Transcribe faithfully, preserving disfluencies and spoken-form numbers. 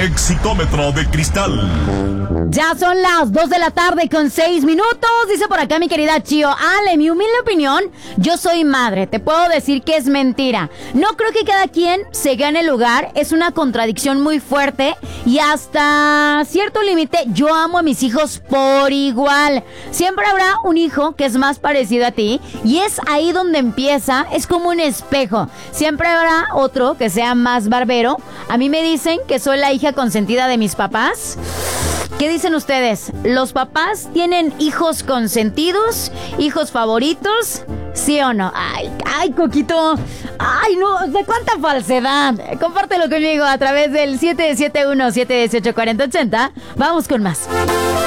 Exitómetro de cristal. Ya son las dos de la tarde con seis minutos. Dice por acá mi querida Chio. Ale, mi humilde opinión, yo soy madre. Te puedo decir que es mentira. No creo que cada quien se gane el lugar. Es una contradicción muy fuerte. Y hasta cierto límite, yo amo a mis hijos por igual. Siempre habrá un hijo que es más parecido a ti. Y es ahí donde empieza. Es como un espejo. Siempre habrá otro que sea más barbero. A mí me dicen que soy la hija consentida de mis papás. ¿Qué dicen ustedes? ¿Los papás tienen hijos consentidos? ¿Hijos favoritos? ¿Sí o no? Ay, ay, Coquito. Ay, no, ¿de cuánta falsedad? Compártelo conmigo a través del siete siete uno, siete uno ocho, cuatro cero ocho cero. Vamos con más.